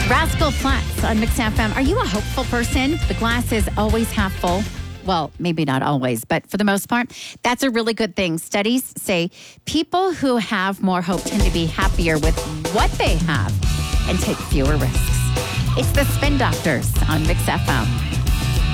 Rascal Flatts on Mix FM. Are you a hopeful person? The glass is always half full. Well, maybe not always, but for the most part, that's a really good thing. Studies say people who have more hope tend to be happier with what they have and take fewer risks. It's the Spin Doctors on Mix FM.